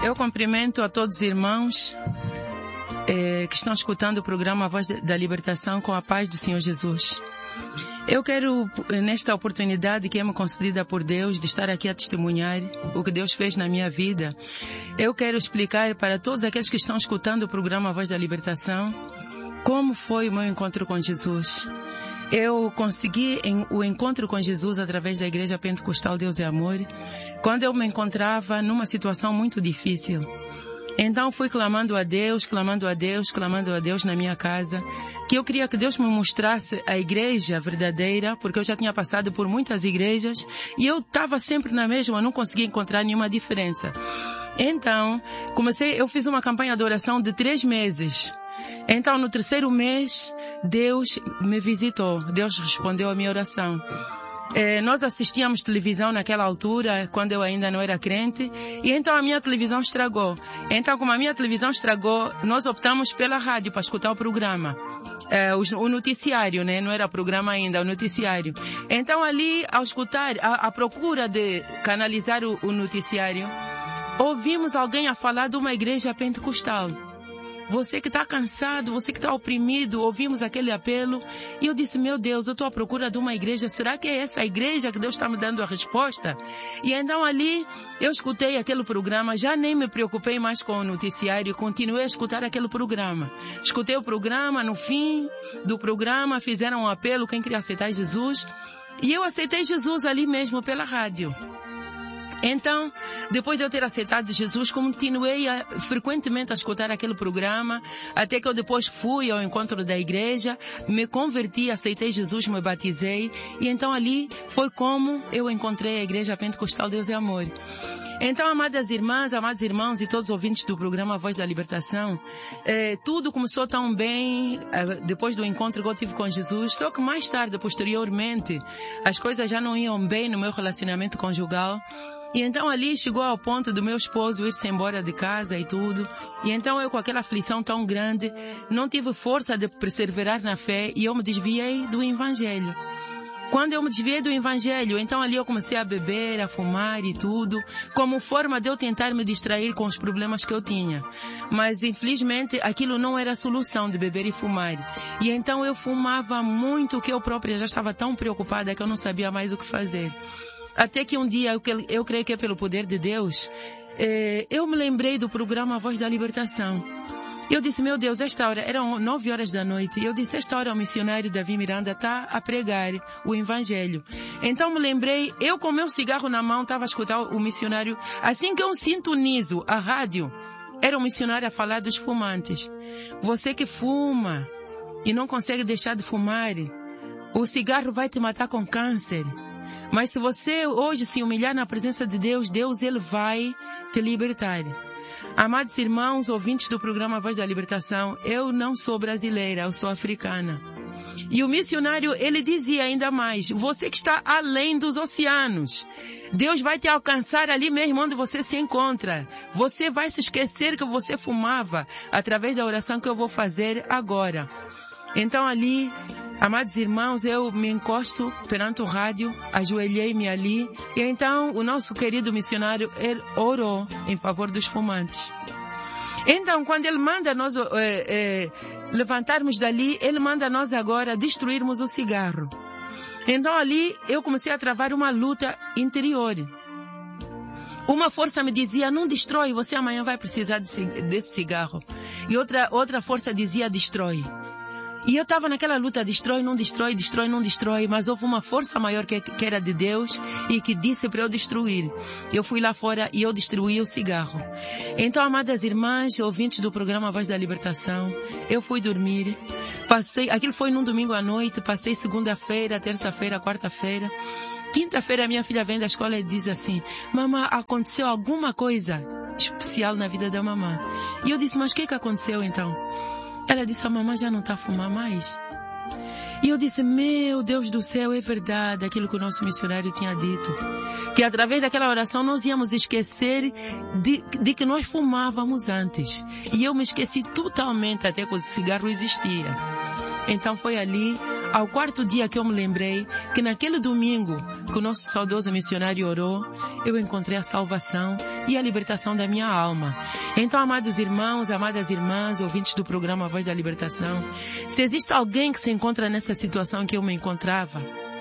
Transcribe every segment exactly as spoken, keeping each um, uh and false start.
Eu cumprimento a todos os irmãos eh, que estão escutando o programa A Voz da Libertação com a paz do Senhor Jesus. Eu quero, nesta oportunidade que é me concedida por Deus de estar aqui a testemunhar o que Deus fez na minha vida, eu quero explicar para todos aqueles que estão escutando o programa A Voz da Libertação como foi o meu encontro com Jesus. Eu consegui o encontro com Jesus através da Igreja Pentecostal Deus é Amor, quando eu me encontrava numa situação muito difícil. Então fui clamando a Deus, clamando a Deus, clamando a Deus na minha casa, que eu queria que Deus me mostrasse a igreja verdadeira, porque eu já tinha passado por muitas igrejas e eu estava sempre na mesma, não conseguia encontrar nenhuma diferença. Então, comecei, eu fiz uma campanha de oração de três meses. Então, no terceiro mês, Deus me visitou, Deus respondeu a minha oração. Eh, nós assistíamos televisão naquela altura, quando eu ainda não era crente, e então a minha televisão estragou. Então, como a minha televisão estragou, nós optamos pela rádio para escutar o programa. Eh, o, o noticiário, né? Não era programa ainda, o noticiário. Então, ali, ao escutar, à procura de canalizar o, o noticiário, ouvimos alguém a falar de uma igreja pentecostal. Você que está cansado, você que está oprimido, ouvimos aquele apelo. E eu disse, meu Deus, eu estou à procura de uma igreja. Será que é essa a igreja que Deus está me dando a resposta? E então ali eu escutei aquele programa, já nem me preocupei mais com o noticiário, continuei a escutar aquele programa. Escutei o programa, no fim do programa fizeram um apelo, quem queria aceitar Jesus. E eu aceitei Jesus ali mesmo pela rádio. Então, depois de eu ter aceitado Jesus, continuei a, frequentemente a escutar aquele programa, até que eu depois fui ao encontro da igreja, me converti, aceitei Jesus, me batizei, e então ali foi como eu encontrei a Igreja Pentecostal Deus é Amor. Então, amadas irmãs, amados irmãos e todos os ouvintes do programa A Voz da Libertação, eh, tudo começou tão bem eh, depois do encontro que eu tive com Jesus, só que mais tarde, posteriormente, as coisas já não iam bem no meu relacionamento conjugal. E então ali chegou ao ponto do meu esposo ir-se embora de casa e tudo. E então eu, com aquela aflição tão grande, não tive força de perseverar na fé e eu me desviei do Evangelho. Quando eu me desviei do Evangelho, então ali eu comecei a beber, a fumar e tudo, como forma de eu tentar me distrair com os problemas que eu tinha. Mas infelizmente aquilo não era a solução de beber e fumar. E então eu fumava muito, que eu própria já estava tão preocupada que eu não sabia mais o que fazer. Até que um dia, eu, eu creio que é pelo poder de Deus, eh, eu me lembrei do programa A Voz da Libertação. Eu disse, meu Deus, esta hora, eram nove horas da noite, e eu disse, esta hora o missionário Davi Miranda está a pregar o Evangelho. Então me lembrei, eu com meu cigarro na mão, estava a escutar o missionário, assim que eu sintonizo a rádio, era um missionário a falar dos fumantes. Você que fuma e não consegue deixar de fumar, o cigarro vai te matar com câncer. Mas se você hoje se humilhar na presença de Deus, Deus ele vai te libertar. Amados irmãos, ouvintes do programa A Voz da Libertação, eu não sou brasileira, eu sou africana. E o missionário, ele dizia ainda mais, você que está além dos oceanos, Deus vai te alcançar ali mesmo onde você se encontra. Você vai se esquecer que você fumava através da oração que eu vou fazer agora. Então ali, amados irmãos, eu me encosto perante o rádio, ajoelhei-me ali, e então o nosso querido missionário, ele orou em favor dos fumantes. Então, quando ele manda nós é, é, levantarmos dali, ele manda nós agora destruirmos o cigarro. Então ali, eu comecei a travar uma luta interior. Uma força me dizia, não destrói, você amanhã vai precisar desse cigarro. E outra, outra força dizia, destrói. E eu estava naquela luta, destrói, não destrói, destrói, não destrói, mas houve uma força maior que, que era de Deus e que disse para eu destruir. Eu fui lá fora e eu destruí o cigarro. Então, amadas irmãs, ouvintes do programa A Voz da Libertação, eu fui dormir, passei, aquilo foi num domingo à noite, passei segunda-feira, terça-feira, quarta-feira. Quinta-feira minha filha vem da escola e diz assim, mamãe, aconteceu alguma coisa especial na vida da mamãe. E eu disse, mas o que que aconteceu então? Ela disse, a mamãe já não está a fumar mais. E eu disse, meu Deus do céu, é verdade aquilo que o nosso missionário tinha dito. Que através daquela oração nós íamos esquecer de, de que nós fumávamos antes. E eu me esqueci totalmente até que o cigarro existia. Então foi ali Ao quarto dia que eu me lembrei que naquele domingo que o nosso saudoso missionário orou, eu encontrei a salvação e a libertação da minha alma. Então, amados irmãos, amadas irmãs, ouvintes do programa Voz da Libertação, se existe alguém que se encontra nessa situação em que eu me encontrava,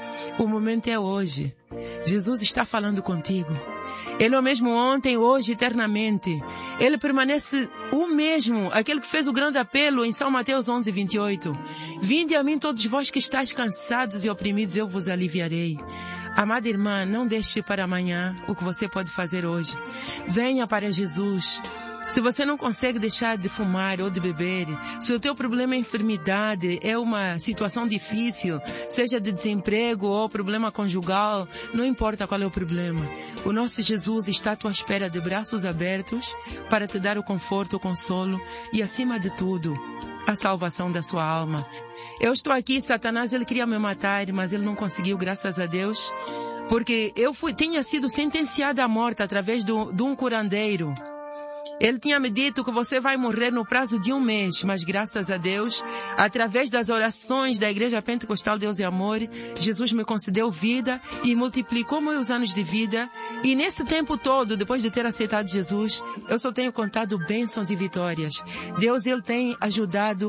o momento é hoje. Jesus está falando contigo. Ele é o mesmo ontem, hoje, eternamente. Ele permanece o mesmo, aquele que fez o grande apelo em São Mateus onze, vinte e oito. Vinde a mim todos vós que estáis cansados e oprimidos, eu vos aliviarei. Amada irmã, não deixe para amanhã o que você pode fazer hoje. Venha para Jesus. Se você não consegue deixar de fumar ou de beber, se o teu problema é enfermidade, é uma situação difícil, seja de desemprego ou problema conjugal, não importa qual é o problema. O nosso Jesus está à tua espera de braços abertos para te dar o conforto, o consolo e, acima de tudo, a salvação da sua alma. Eu estou aqui, Satanás, ele queria me matar, mas ele não conseguiu, graças a Deus, porque eu fui, tinha sido sentenciada à morte através do, de um curandeiro. Ele tinha me dito que você vai morrer no prazo de um mês, mas graças a Deus, através das orações da Igreja Pentecostal Deus e Amor, Jesus me concedeu vida e multiplicou meus anos de vida. E nesse tempo todo, depois de ter aceitado Jesus, eu só tenho contado bênçãos e vitórias. Deus, ele tem ajudado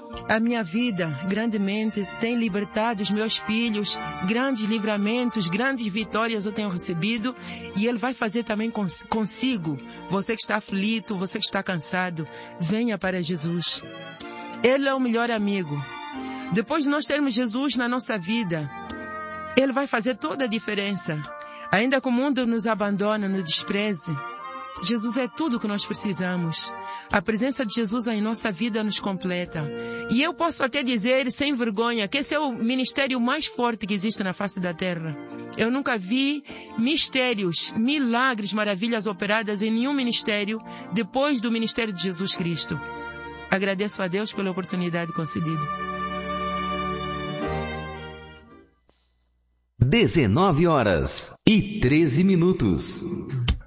a minha vida grandemente, tem libertado os meus filhos, grandes livramentos, grandes vitórias eu tenho recebido, e Ele vai fazer também cons- consigo. Você que está aflito, você que está cansado, venha para Jesus. Ele é o melhor amigo. Depois de nós termos Jesus na nossa vida, Ele vai fazer toda a diferença. Ainda que o mundo nos abandone, nos despreze, Jesus é tudo o que nós precisamos. A presença de Jesus em nossa vida nos completa. E eu posso até dizer, sem vergonha, que esse é o ministério mais forte que existe na face da terra. Eu nunca vi mistérios, milagres, maravilhas operadas em nenhum ministério depois do ministério de Jesus Cristo. Agradeço a Deus pela oportunidade concedida. dezenove horas e treze minutos.